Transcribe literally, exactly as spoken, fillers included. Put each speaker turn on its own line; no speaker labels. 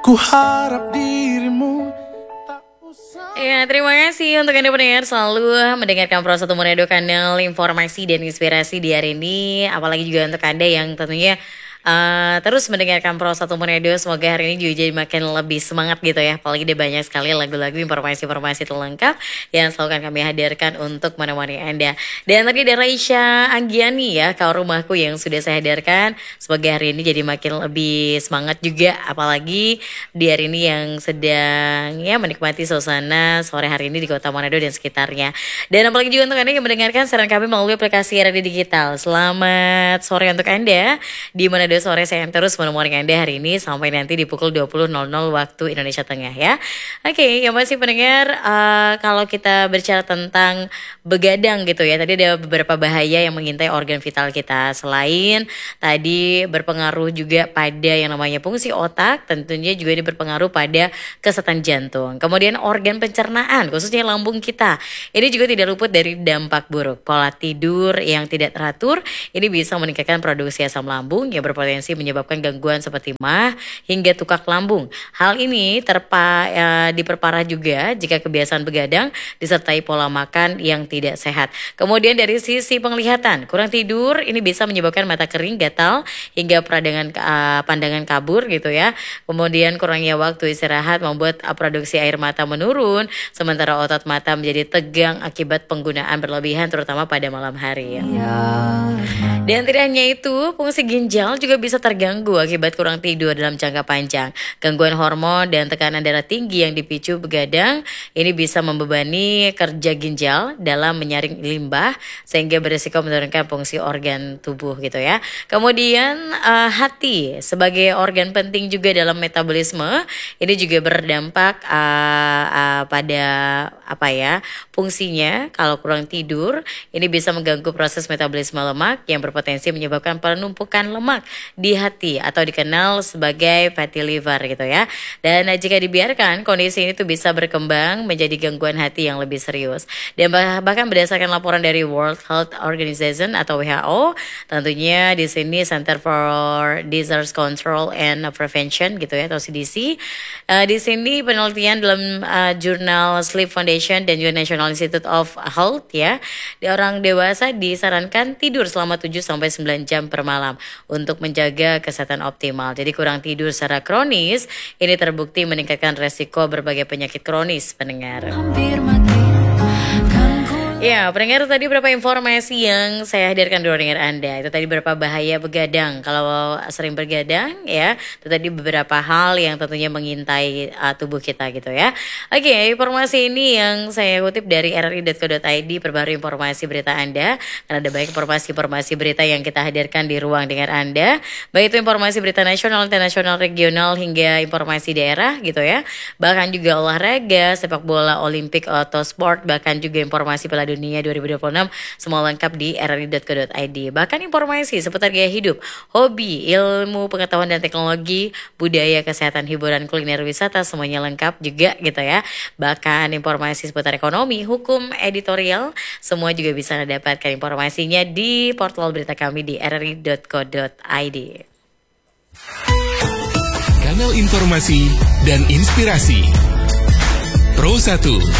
Ku harap dirimu tak usah.
Ya, terima kasih untuk Anda pendengar selalu mendengarkan Pro satu Manado, kanal informasi dan inspirasi di hari ini. Apalagi juga untuk Anda yang tentunya uh, terus mendengarkan Pro satu Manado. Semoga hari ini juga jadi makin lebih semangat gitu ya. Apalagi ada banyak sekali lagu-lagu, informasi-informasi terlengkap yang selalu akan kami hadirkan untuk menemani Anda. Dan tadi ada Raisya Anggiani ya, Kau Rumahku, yang sudah saya hadirkan. Semoga hari ini jadi makin lebih semangat juga. Apalagi di hari ini yang sedang ya menikmati suasana sore hari ini di Kota Manado dan sekitarnya. Dan apalagi juga untuk Anda yang mendengarkan siaran kami melalui aplikasi Radio Digital. Selamat sore untuk Anda di Manado Sore. Saya yang terus menemani Anda hari ini sampai nanti di pukul dua puluh nol nol waktu Indonesia Tengah ya. Oke, yang masih pendengar, uh, kalau kita berbicara tentang begadang gitu ya, tadi ada beberapa bahaya yang mengintai organ vital kita. Selain tadi berpengaruh juga pada yang namanya fungsi otak, tentunya juga ini berpengaruh pada kesehatan jantung. Kemudian organ pencernaan, khususnya lambung kita, ini juga tidak luput dari dampak buruk. Pola tidur yang tidak teratur ini bisa meningkatkan produksi asam lambung yang berpotensi menyebabkan gangguan seperti mah hingga tukak lambung. Hal ini terpa, ya, diperparah juga jika kebiasaan begadang disertai pola makan yang tidak sehat. Kemudian dari sisi penglihatan, kurang tidur ini bisa menyebabkan mata kering, gatal hingga peradangan uh, pandangan kabur gitu ya. Kemudian kurangnya waktu istirahat membuat uh, produksi air mata menurun, sementara otot mata menjadi tegang akibat penggunaan berlebihan terutama pada malam hari ya. Dan tidak hanya itu, fungsi ginjal juga bisa terganggu akibat kurang tidur dalam jangka panjang. Gangguan hormon dan tekanan darah tinggi yang dipicu begadang ini bisa membebani kerja ginjal dalam menyaring limbah sehingga berisiko menurunkan fungsi organ tubuh gitu ya. Kemudian uh, hati sebagai organ penting juga dalam metabolisme ini juga berdampak uh, uh, pada apa ya fungsinya. Kalau kurang tidur ini bisa mengganggu proses metabolisme lemak yang berpotensi menyebabkan penumpukan lemak di hati atau dikenal sebagai fatty liver gitu ya. Dan uh, jika dibiarkan kondisi ini tuh bisa berkembang menjadi gangguan hati yang lebih serius. Dan bah- bahkan berdasarkan laporan dari World Health Organization atau W H O, tentunya di sini Center for Disease Control and Prevention gitu ya atau C D C. Uh, di sini penelitian dalam uh, jurnal Sleep Foundation dan juga National Institute of Health ya, di orang dewasa disarankan tidur selama tujuh sampai sembilan jam per malam untuk menjaga kesehatan optimal. Jadi kurang tidur secara kronis ini terbukti meningkatkan resiko berbagai penyakit kronis pendengar.
Hampir mati.
Ya, pendengar, tadi beberapa informasi yang saya hadirkan dulu dengar Anda. Itu tadi beberapa bahaya begadang. Kalau sering begadang ya, itu tadi beberapa hal yang tentunya mengintai uh, tubuh kita gitu ya. Oke, informasi ini yang saya kutip dari r r i dot co dot i d, perbarui informasi berita Anda. Karena ada banyak informasi-informasi berita yang kita hadirkan di ruang dengar Anda. Baik itu informasi berita nasional, internasional, regional, hingga informasi daerah gitu ya. Bahkan juga olahraga, sepak bola, olimpik, atau sport, bahkan juga informasi Piala Dunia dua ribu dua puluh enam, semua lengkap di r r i dot co dot i d. Bahkan informasi seputar gaya hidup, hobi, ilmu, pengetahuan dan teknologi, budaya, kesehatan, hiburan, kuliner, wisata, semuanya lengkap juga gitu ya. Bahkan informasi seputar ekonomi, hukum, editorial, semua juga bisa Anda dapatkan informasinya di portal berita kami di r r i dot co dot i d.
Kanal informasi dan inspirasi Pro satu